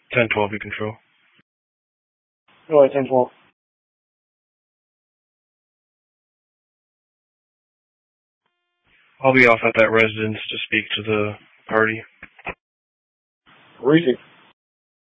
1012, you control. Go ahead, 1012. I'll be off at that residence to speak to the party. Reaching.